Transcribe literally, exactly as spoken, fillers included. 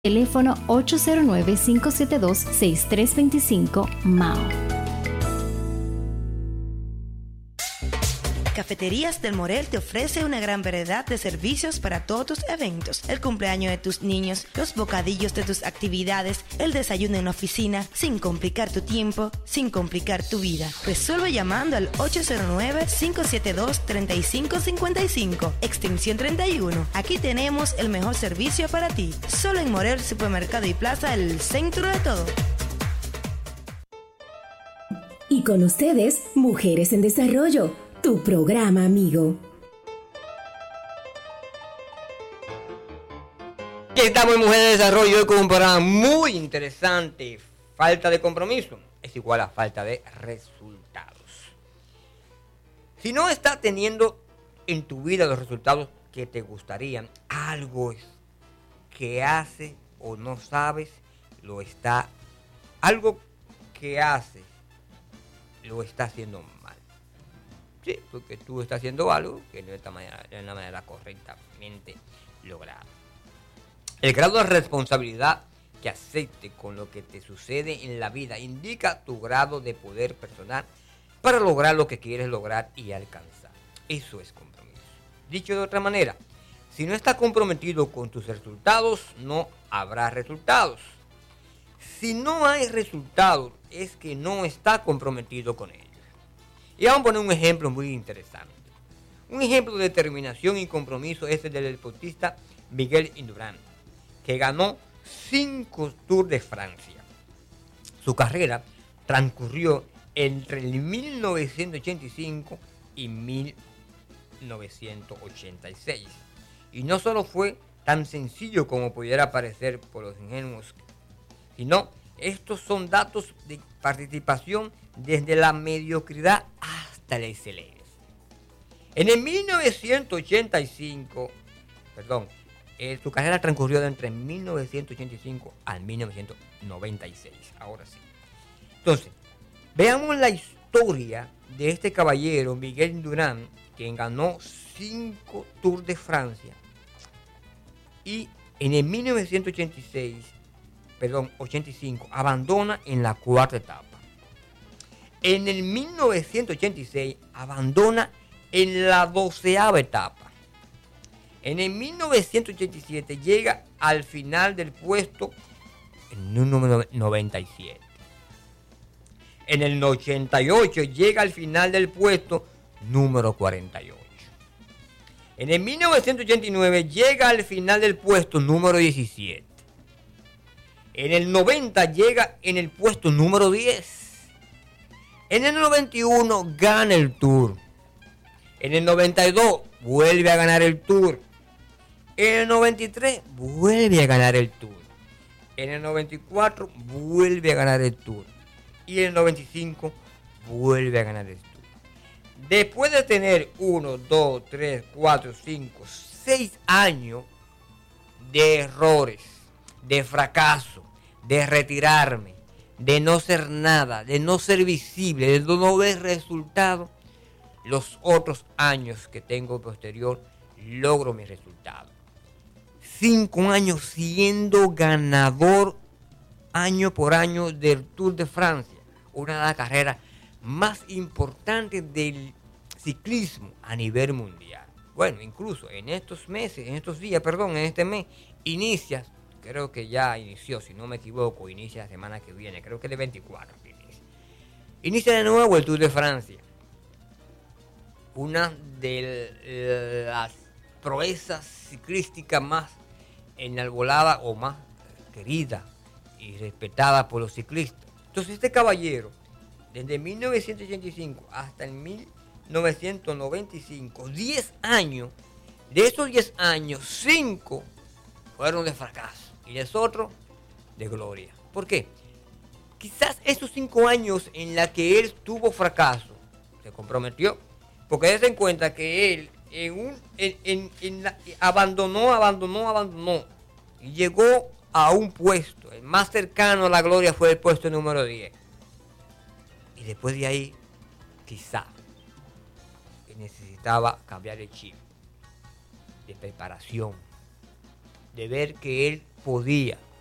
Teléfono ocho cero nueve, cinco siete dos, seis tres dos cinco, M A O. Cafeterías del Morel te ofrece una gran variedad de servicios para todos tus eventos. El cumpleaños de tus niños, los bocadillos de tus actividades, el desayuno en la oficina, sin complicar tu tiempo, sin complicar tu vida. Resuelve llamando al ocho cero nueve, cinco siete dos, tres cinco cinco cinco, extensión treinta y uno. Aquí tenemos el mejor servicio para ti. Solo en Morel Supermercado y Plaza, el centro de todo. Y con ustedes, Mujeres en Desarrollo, tu programa amigo. Aquí estamos en Mujeres de Desarrollo hoy con un programa muy interesante. Falta de compromiso es igual a falta de resultados. Si no estás teniendo en tu vida los resultados que te gustarían, algo es que haces o no sabes, lo está, algo que haces lo está haciendo mal. Sí, porque tú estás haciendo algo que no es de manera, de la manera correctamente lograda. El grado de responsabilidad que acepte con lo que te sucede en la vida indica tu grado de poder personal para lograr lo que quieres lograr y alcanzar. Eso es compromiso. Dicho de otra manera, si no estás comprometido con tus resultados, no habrá resultados. Si no hay resultados, es que no estás comprometido con ellos. Y vamos a poner un ejemplo muy interesante. Un ejemplo de determinación y compromiso es el del deportista Miguel Indurain, que ganó cinco Tours de Francia. Su carrera transcurrió entre el mil novecientos ochenta y cinco y mil novecientos ochenta y seis. Y no solo fue tan sencillo como pudiera parecer por los ingenuos, sino estos son datos de participación desde la mediocridad hasta la excelencia. En el mil novecientos ochenta y cinco, perdón, eh, su carrera transcurrió de entre mil novecientos ochenta y cinco al mil novecientos noventa y seis. Ahora sí. Entonces, veamos la historia de este caballero, Miguel Indurain, quien ganó cinco Tours de Francia. Y en el mil novecientos ochenta y seis, perdón, ochenta y cinco, abandona en la cuarta etapa. En el mil novecientos ochenta y seis abandona en la doceava etapa. En el mil novecientos ochenta y siete llega al final del puesto en el número noventa y siete. En el ochenta y ocho llega al final del puesto número cuarenta y ocho. En el mil novecientos ochenta y nueve llega al final del puesto número diecisiete. En el noventa llega en el puesto número diez. En el noventa y uno gana el Tour. En el noventa y dos vuelve a ganar el Tour. En el noventa y tres vuelve a ganar el Tour. En el noventa y cuatro vuelve a ganar el Tour. Y en el noventa y cinco vuelve a ganar el Tour. Después de tener uno, dos, tres, cuatro, cinco, seis años de errores, de fracaso, de retirarme, de no ser nada, de no ser visible, de no ver resultados, los otros años que tengo posterior logro mis resultados. Cinco años siendo ganador año por año del Tour de Francia, una de las carreras más importantes del ciclismo a nivel mundial. Bueno, incluso en estos meses, en estos días, perdón, en este mes, inicia, creo que ya inició, si no me equivoco, inicia la semana que viene, creo que de veinticuatro que inicia. Inicia de nuevo el Tour de Francia. Una de las proezas ciclísticas más enarbolada o más querida y respetada por los ciclistas. Entonces este caballero, desde mil novecientos ochenta y cinco hasta el mil novecientos noventa y cinco, diez años, de esos diez años, cinco fueron de fracaso y los otros de gloria. ¿Por qué? Quizás esos cinco años en la que él tuvo fracaso, se comprometió, porque dése en cuenta que él en un, en, en, en la, abandonó, abandonó, abandonó y llegó a un puesto. El más cercano a la gloria fue el puesto número diez. Y después de ahí, quizá necesitaba cambiar el chip de preparación, de ver que él podía